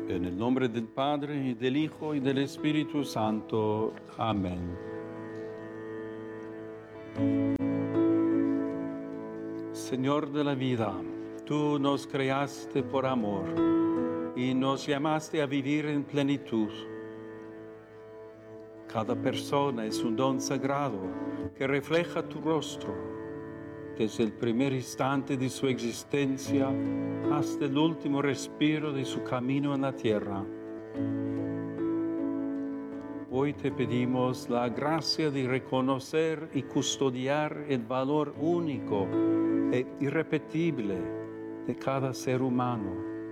En el nombre del Padre, y del Hijo, y del Espíritu Santo. Amén. Señor de la vida, tú nos creaste por amor y nos llamaste a vivir en plenitud. Cada persona es un don sagrado que refleja tu rostro, desde el primer instante de su existencia hasta el último respiro de su camino en la tierra. Hoy te pedimos la gracia de reconocer y custodiar el valor único e irrepetible de cada ser humano.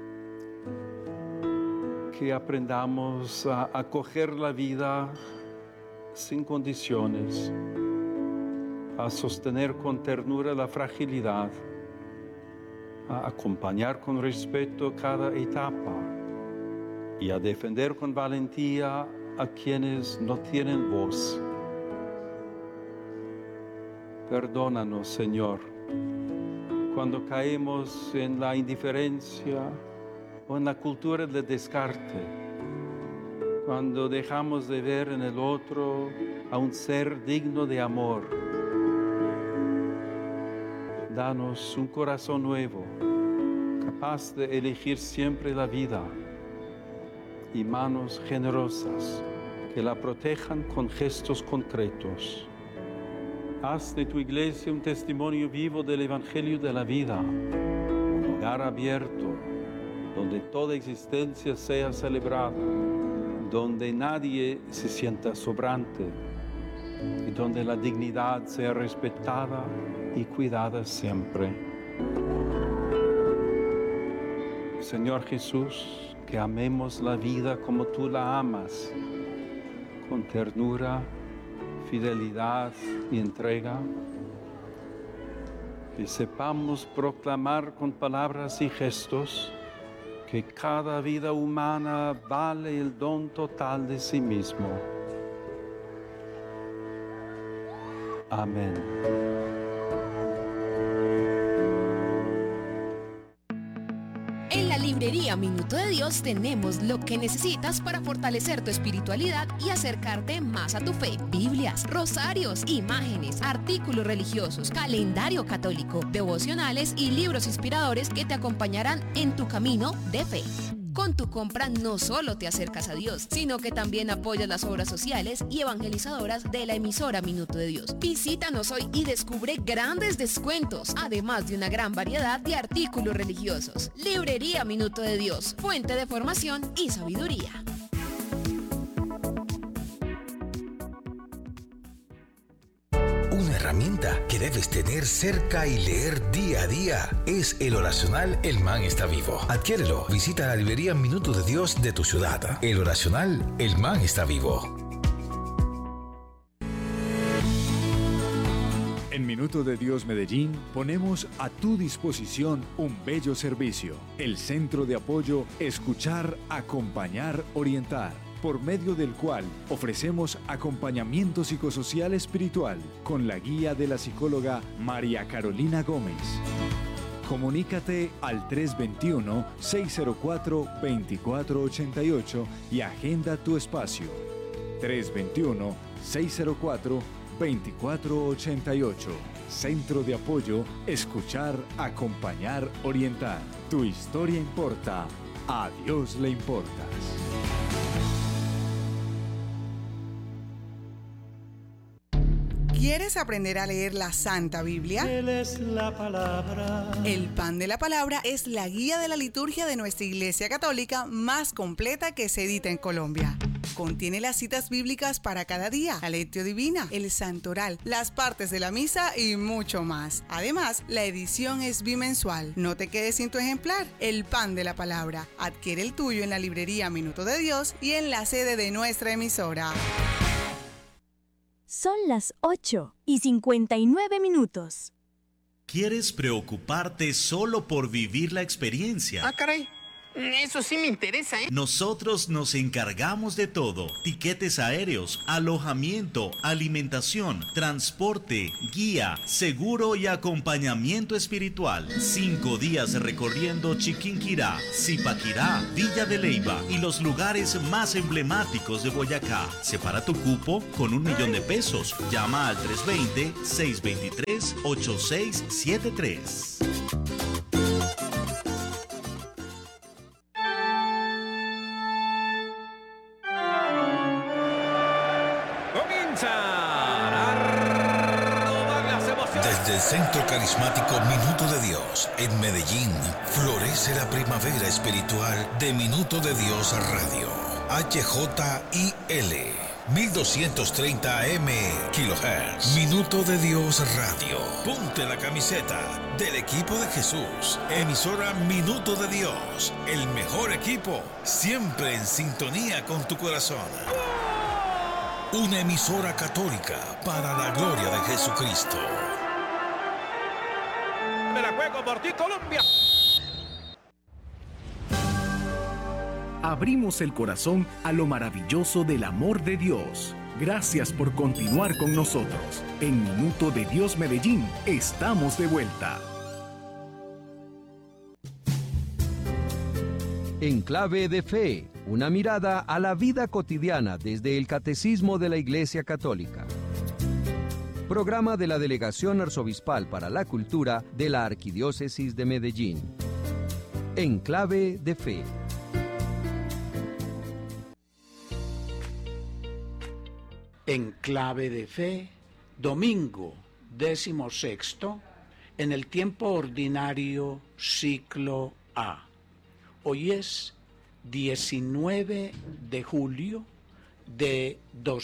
Que aprendamos a acoger la vida sin condiciones, a sostener con ternura la fragilidad, a acompañar con respeto cada etapa y a defender con valentía a quienes no tienen voz. Perdónanos, Señor, cuando caemos en la indiferencia o en la cultura del descarte, cuando dejamos de ver en el otro a un ser digno de amor. Danos un corazón nuevo, capaz de elegir siempre la vida, y manos generosas que la protejan con gestos concretos. Haz de tu iglesia un testimonio vivo del Evangelio de la vida, un lugar abierto donde toda existencia sea celebrada, donde nadie se sienta sobrante y donde la dignidad sea respetada y cuidada siempre. Señor Jesús, que amemos la vida como tú la amas, con ternura, fidelidad y entrega, y sepamos proclamar con palabras y gestos que cada vida humana vale el don total de sí mismo. Amén. En la librería Minuto de Dios tenemos lo que necesitas para fortalecer tu espiritualidad y acercarte más a tu fe. Biblias, rosarios, imágenes, artículos religiosos, calendario católico, devocionales y libros inspiradores que te acompañarán en tu camino de fe. Con tu compra no solo te acercas a Dios, sino que también apoyas las obras sociales y evangelizadoras de la emisora Minuto de Dios. Visítanos hoy y descubre grandes descuentos, además de una gran variedad de artículos religiosos. Librería Minuto de Dios, fuente de formación y sabiduría. Una herramienta que debes tener cerca y leer día a día es el oracional El Man está vivo. Adquiérelo. Visita la librería Minuto de Dios de tu ciudad. El oracional El Man está vivo. En Minuto de Dios Medellín ponemos a tu disposición un bello servicio. El Centro de Apoyo Escuchar, Acompañar, Orientar, por medio del cual ofrecemos acompañamiento psicosocial espiritual con la guía de la psicóloga María Carolina Gómez. Comunícate al 321-604-2488 y agenda tu espacio. 321-604-2488. Centro de Apoyo Escuchar, Acompañar, Orientar. Tu historia importa. A Dios le importas. ¿Quieres aprender a leer la Santa Biblia? Él es la palabra. El Pan de la Palabra es la guía de la liturgia de nuestra Iglesia Católica más completa que se edita en Colombia. Contiene las citas bíblicas para cada día, la lectio divina, el santoral, las partes de la misa y mucho más. Además, la edición es bimensual. No te quedes sin tu ejemplar. El Pan de la Palabra. Adquiere el tuyo en la librería Minuto de Dios y en la sede de nuestra emisora. Son las 8:59. ¿Quieres preocuparte solo por vivir la experiencia? Ah, caray. Eso sí me interesa, ¿eh? Nosotros nos encargamos de todo: tiquetes aéreos, alojamiento, alimentación, transporte, guía, seguro y acompañamiento espiritual. 5 días recorriendo Chiquinquirá, Zipaquirá, Villa de Leyva y los lugares más emblemáticos de Boyacá. Separa tu cupo con $1.000.000. Llama al 320-623-8673. Desde el Centro Carismático Minuto de Dios en Medellín, florece la primavera espiritual de Minuto de Dios Radio. HJIL 1230 AM kHz. Minuto de Dios Radio. Ponte la camiseta del equipo de Jesús. Emisora Minuto de Dios. El mejor equipo, siempre en sintonía con tu corazón. Una emisora católica para la gloria de Jesucristo. Me la juego por ti, Colombia. Abrimos el corazón a lo maravilloso del amor de Dios. Gracias por continuar con nosotros. En Minuto de Dios Medellín, estamos de vuelta. En Clave de Fe, una mirada a la vida cotidiana desde el Catecismo de la Iglesia Católica. Programa de la Delegación Arzobispal para la Cultura de la Arquidiócesis de Medellín. En Clave de Fe. En Clave de Fe, domingo 16º, en el tiempo ordinario ciclo A. Hoy es 19 de julio de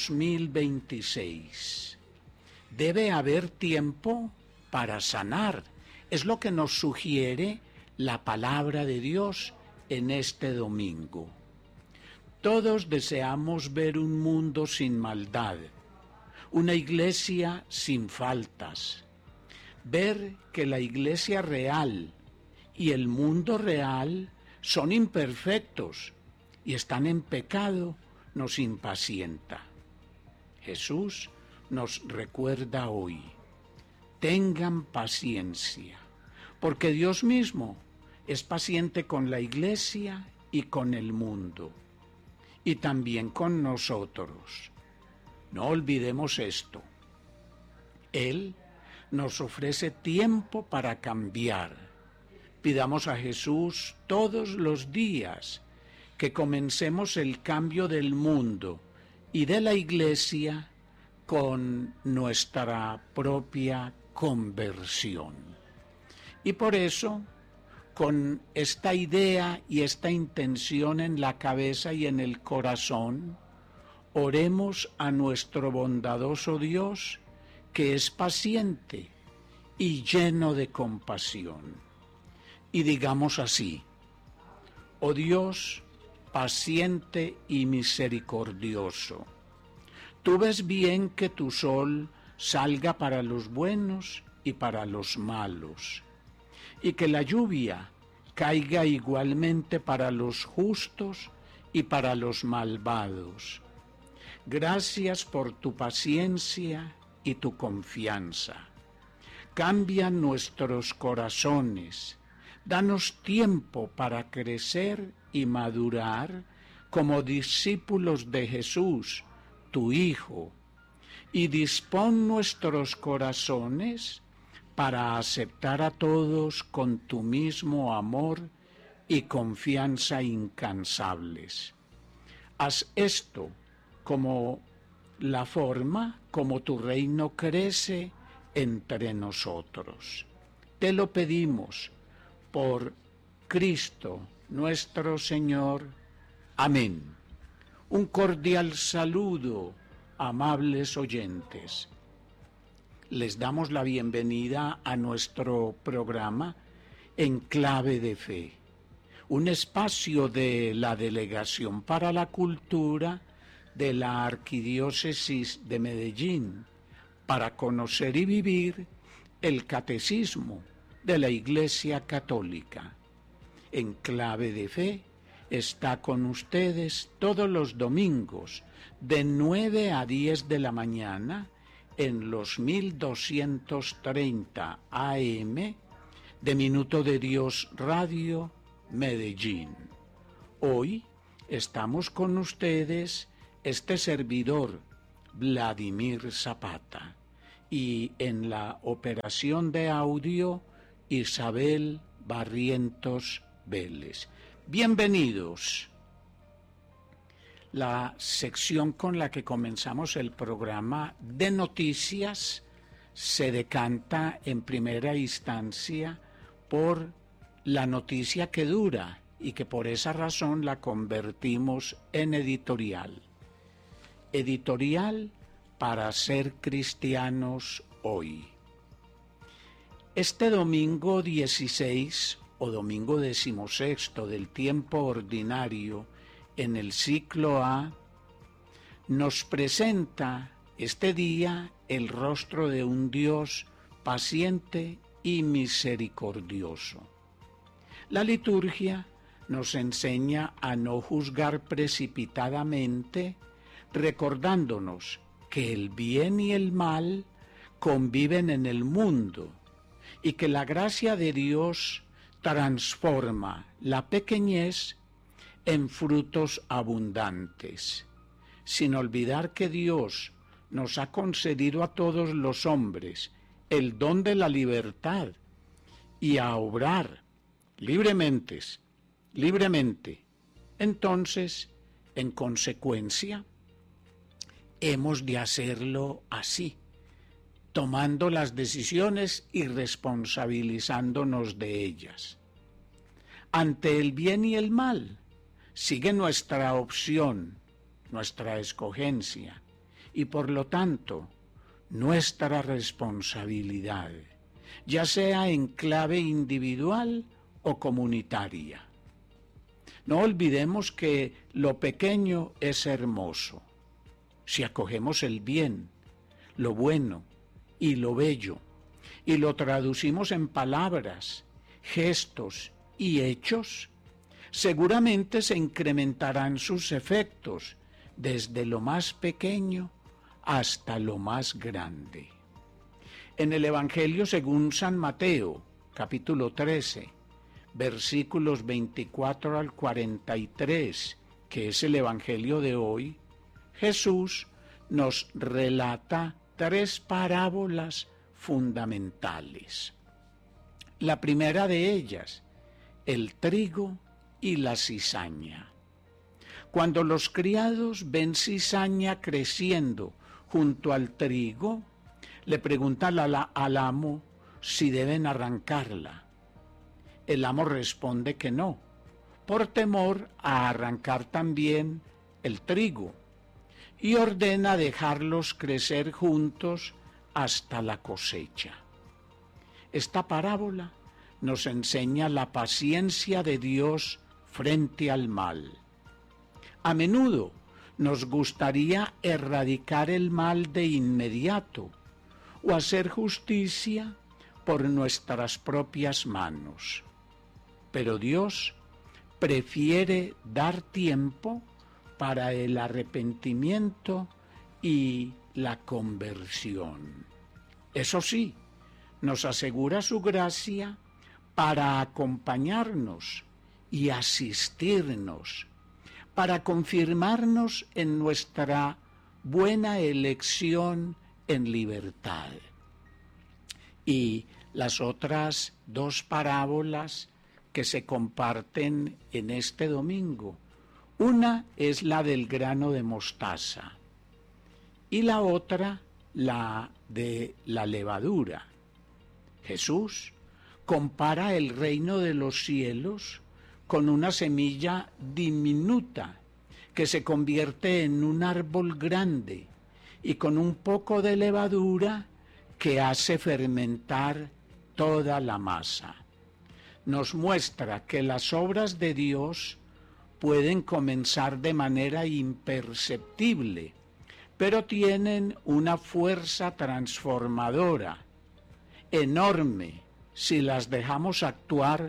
2026. Debe haber tiempo para sanar. Es lo que nos sugiere la palabra de Dios en este domingo. Todos deseamos ver un mundo sin maldad, una iglesia sin faltas. Ver que la iglesia real y el mundo real son imperfectos y están en pecado nos impacienta. Jesús nos recuerda hoy: tengan paciencia, porque Dios mismo es paciente con la iglesia y con el mundo, y también con nosotros. No olvidemos esto. Él nos ofrece tiempo para cambiar. Pidamos a Jesús todos los días que comencemos el cambio del mundo y de la iglesia con nuestra propia conversión. Y por eso, con esta idea y esta intención en la cabeza y en el corazón, oremos a nuestro bondadoso Dios, que es paciente y lleno de compasión. Y digamos así: oh Dios, paciente y misericordioso, tú ves bien que tu sol salga para los buenos y para los malos, y que la lluvia caiga igualmente para los justos y para los malvados. Gracias por tu paciencia y tu confianza. Cambia nuestros corazones. Danos tiempo para crecer y madurar como discípulos de Jesús, tu Hijo, y dispón nuestros corazones para aceptar a todos con tu mismo amor y confianza incansables. Haz esto como la forma como tu reino crece entre nosotros. Te lo pedimos por Cristo nuestro Señor. Amén. Un cordial saludo, amables oyentes. Les damos la bienvenida a nuestro programa En Clave de Fe, un espacio de la Delegación para la Cultura de la Arquidiócesis de Medellín para conocer y vivir el Catecismo de la Iglesia Católica. en Clave de Fe está con ustedes todos los domingos de 9 a 10 de la mañana en los 1230 AM de Minuto de Dios Radio Medellín. Hoy estamos con ustedes este servidor, Vladimir Zapata, y en la operación de audio, Isabel Barrientos Vélez. Bienvenidos. La sección con la que comenzamos el programa de noticias se decanta en primera instancia por la noticia que dura y que por esa razón la convertimos en editorial. Editorial para ser cristianos hoy. Este domingo 16 o domingo 16 del tiempo ordinario en el ciclo A, nos presenta este día el rostro de un Dios paciente y misericordioso. La liturgia nos enseña a no juzgar precipitadamente, recordándonos que el bien y el mal conviven en el mundo y que la gracia de Dios transforma la pequeñez en frutos abundantes, sin olvidar que Dios nos ha concedido a todos los hombres el don de la libertad y a obrar libremente. Entonces, en consecuencia, hemos de hacerlo así, tomando las decisiones y responsabilizándonos de ellas. Ante el bien y el mal, sigue nuestra opción, nuestra escogencia, y por lo tanto, nuestra responsabilidad, ya sea en clave individual o comunitaria. No olvidemos que lo pequeño es hermoso. Si acogemos el bien, lo bueno y lo bello, y lo traducimos en palabras, gestos y hechos, seguramente se incrementarán sus efectos desde lo más pequeño hasta lo más grande. En el Evangelio según San Mateo, capítulo 13, versículos 24 al 43, que es el Evangelio de hoy, Jesús nos relata 3 parábolas fundamentales. La primera de ellas, el trigo y la cizaña. Cuando los criados ven cizaña creciendo junto al trigo, le preguntan al amo si deben arrancarla. El amo responde que no, por temor a arrancar también el trigo, y ordena dejarlos crecer juntos hasta la cosecha. Esta parábola nos enseña la paciencia de Dios frente al mal. A menudo nos gustaría erradicar el mal de inmediato o hacer justicia por nuestras propias manos. Pero Dios prefiere dar tiempo para el arrepentimiento y la conversión. Eso sí, nos asegura su gracia para acompañarnos y asistirnos, para confirmarnos en nuestra buena elección en libertad. Y las otras 2 parábolas que se comparten en este domingo, una es la del grano de mostaza y la otra la de la levadura. Jesús compara el reino de los cielos con una semilla diminuta que se convierte en un árbol grande y con un poco de levadura que hace fermentar toda la masa. Nos muestra que las obras de Dios pueden comenzar de manera imperceptible, pero tienen una fuerza transformadora enorme si las dejamos actuar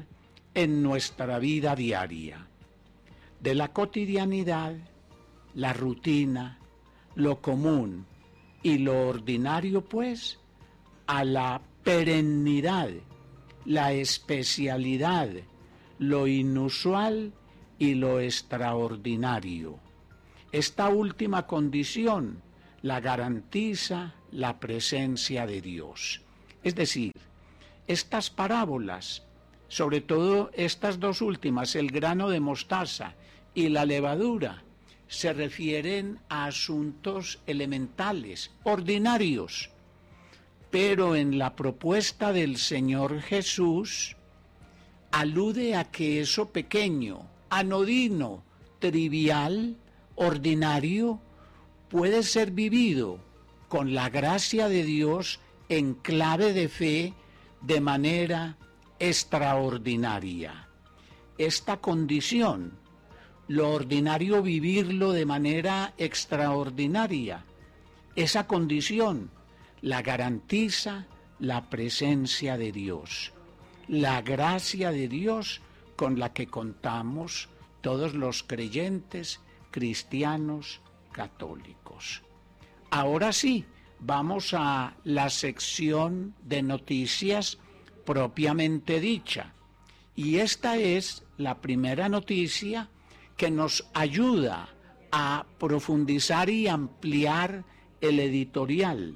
en nuestra vida diaria. De la cotidianidad, la rutina, lo común y lo ordinario, pues, a la perennidad, la especialidad, lo inusual y lo extraordinario. Esta última condición la garantiza la presencia de Dios. Es decir, estas parábolas, sobre todo estas dos últimas, el grano de mostaza y la levadura, se refieren a asuntos elementales, ordinarios, pero en la propuesta del Señor Jesús alude a que eso pequeño, anodino, trivial, ordinario, puede ser vivido con la gracia de Dios en clave de fe de manera extraordinaria. Esta condición, lo ordinario vivirlo de manera extraordinaria, esa condición la garantiza la presencia de Dios, la gracia de Dios con la que contamos todos los creyentes cristianos católicos. Ahora sí, vamos a la sección de noticias propiamente dicha. Y esta es la primera noticia que nos ayuda a profundizar y ampliar el editorial,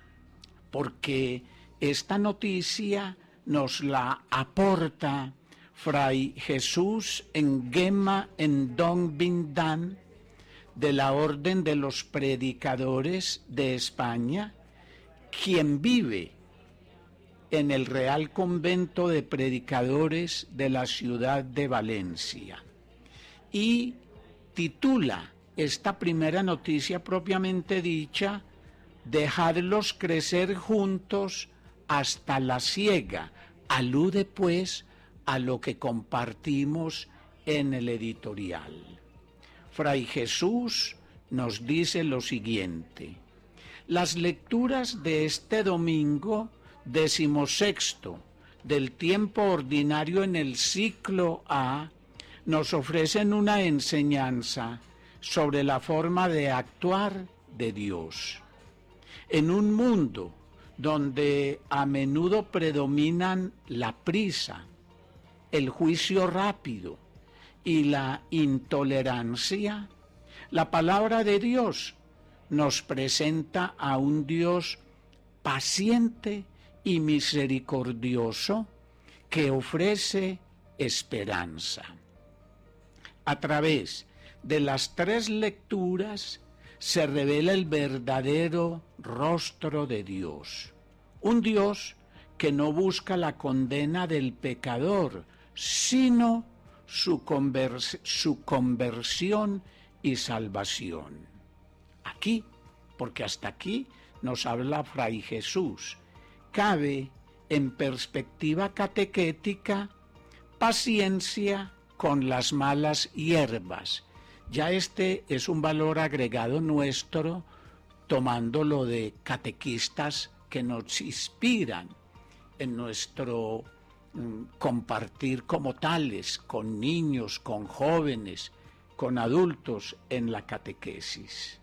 porque esta noticia nos la aporta Fray Jesús Nguema Ndong Binh Dan, de la Orden de los Predicadores de España, quien vive en el Real Convento de Predicadores de la ciudad de Valencia, y titula esta primera noticia propiamente dicha, «Dejadlos crecer juntos hasta la siega». Alude pues a lo que compartimos en el editorial. Fray Jesús nos dice lo siguiente: las lecturas de este domingo 16º del tiempo ordinario en el ciclo A nos ofrecen una enseñanza sobre la forma de actuar de Dios. En un mundo donde a menudo predominan la prisa, el juicio rápido y la intolerancia, la palabra de Dios nos presenta a un Dios paciente y misericordioso que ofrece esperanza. A través de las tres lecturas se revela el verdadero rostro de Dios, un Dios que no busca la condena del pecador, sino su conversión y salvación. Aquí, porque hasta aquí nos habla Fray Jesús, cabe en perspectiva catequética paciencia con las malas hierbas. Ya este es un valor agregado nuestro, tomándolo de catequistas que nos inspiran en nuestro compartir como tales, con niños, con jóvenes, con adultos en la catequesis.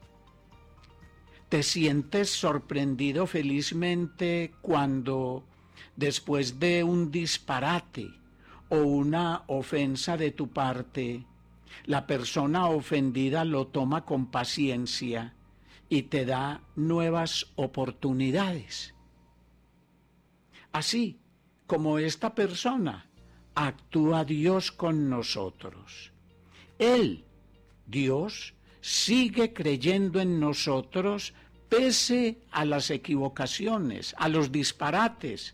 ¿Te sientes sorprendido felizmente cuando, después de un disparate o una ofensa de tu parte, la persona ofendida lo toma con paciencia y te da nuevas oportunidades? Así como esta persona, actúa Dios con nosotros. Él, Dios, sigue creyendo en nosotros pese a las equivocaciones, a los disparates.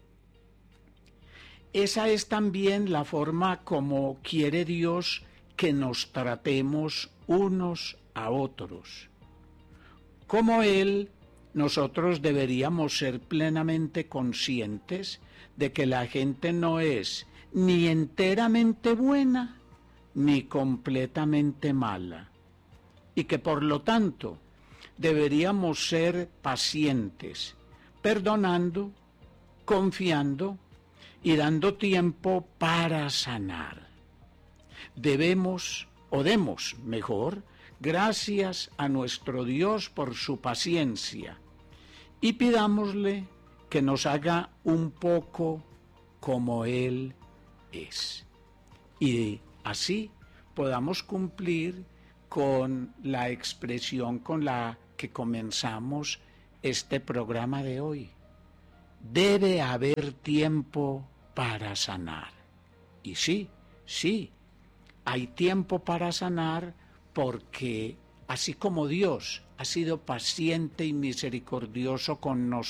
Esa es también la forma como quiere Dios que nos tratemos unos a otros. Como Él, nosotros deberíamos ser plenamente conscientes de que la gente no es ni enteramente buena ni completamente mala, y que por lo tanto deberíamos ser pacientes, perdonando, confiando y dando tiempo para sanar. Demos mejor, gracias a nuestro Dios por su paciencia y pidámosle que nos haga un poco como Él es. Y así podamos cumplir con la expresión con la que comenzamos este programa de hoy. Debe haber tiempo para sanar. Y sí, hay tiempo para sanar porque así como Dios ha sido paciente y misericordioso con nosotros,